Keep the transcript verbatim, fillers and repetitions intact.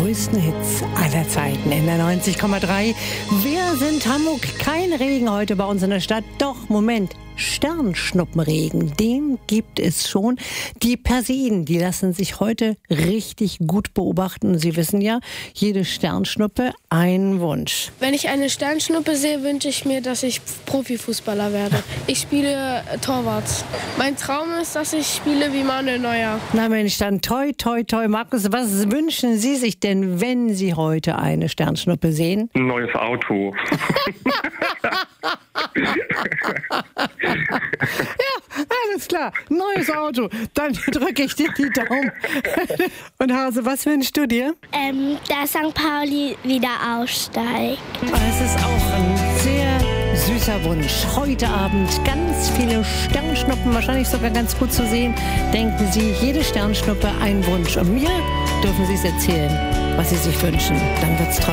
größten Hits aller Zeiten in der neunzig Komma drei. Wir sind Hamburg. Kein Regen heute bei uns in der Stadt. Doch, Moment. Sternschnuppenregen, den gibt es schon. Die Persiden, die lassen sich heute richtig gut beobachten. Sie wissen ja, jede Sternschnuppe ein Wunsch. Wenn ich eine Sternschnuppe sehe, wünsche ich mir, dass ich Profifußballer werde. Ich spiele Torwart. Mein Traum ist, dass ich spiele wie Manuel Neuer. Na Mensch, dann toi, toi, toi. Markus, was wünschen Sie sich denn, wenn Sie heute eine Sternschnuppe sehen? Ein neues Auto. Ja, alles klar. Neues Auto. Dann drücke ich dir die Daumen. Und Hase, was wünschst du dir? Ähm, dass Sankt Pauli wieder aufsteigt. Es ist auch ein sehr süßer Wunsch. Heute Abend ganz viele Sternschnuppen, wahrscheinlich sogar ganz gut zu sehen. Denken Sie, jede Sternschnuppe ein Wunsch. Und mir dürfen Sie es erzählen, was Sie sich wünschen. Dann wird's